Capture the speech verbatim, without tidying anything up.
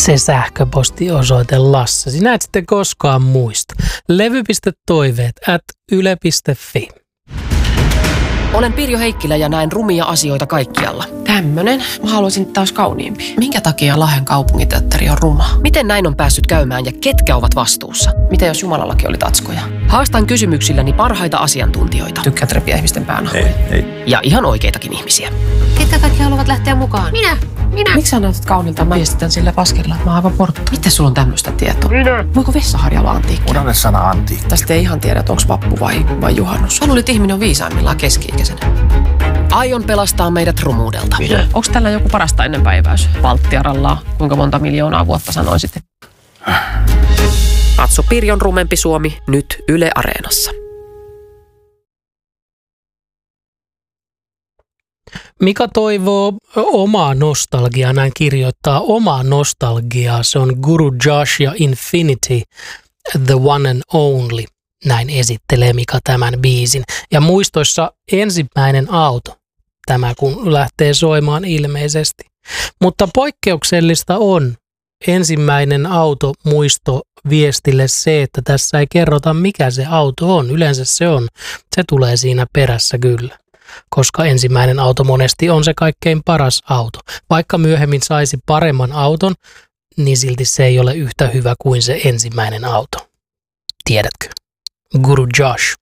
se sähköpostiosoite Lasse. Sinä et sitten koskaan muista. Levy.toiveet at yle piste fi. Olen Pirjo Heikkilä ja näen rumia asioita kaikkialla. Tämmönen. Mä haluaisin taas kauniimpi. Minkä takia Lahden kaupunginteatteri on ruma? Miten näin on päässyt käymään ja ketkä ovat vastuussa? Mitä jos Jumalallakin oli tatskoja? Haastan kysymyksilläni parhaita asiantuntijoita. Tykkäät repiä ihmisten päänahoja? Ei, ei. Ja ihan oikeitakin ihmisiä. Ketkä kaikki haluavat lähteä mukaan? Minä! Minä! Miksi sä näytät kaunilta? Mä viestitän sillä paskella. Mä oon aivan portta. Miten sulla on tämmöistä tietoa? Minä! Voiko vessaharja olla antiikkia? Unohda sana antiikki. Tästä ei ihan tiedä, että onko vappu vai, vai juhannus. Mä luulin, että ihminen on viisaimmillaan keski-ikäisenä. Aion pelastaa meidät rumuudelta. Onko tällä joku parasta ennenpäiväys? Valttiarallaa. Kuinka monta miljoonaa vuotta sanoisit? Katso Pirjon rumempi Suomi nyt Yle Areenassa. Mika toivoo omaa nostalgiaa, näin kirjoittaa omaa nostalgiaa. Se on Guru Josh ja Infinity, The One and Only. Näin esittelee Mika tämän biisin. Ja muistoissa ensimmäinen auto, tämä kun lähtee soimaan ilmeisesti. Mutta poikkeuksellista on ensimmäinen auto muisto viestille se, että tässä ei kerrota mikä se auto on. Yleensä se on, se tulee siinä perässä kyllä. Koska ensimmäinen auto monesti on se kaikkein paras auto. Vaikka myöhemmin saisi paremman auton, niin silti se ei ole yhtä hyvä kuin se ensimmäinen auto. Tiedätkö? Guru Josh.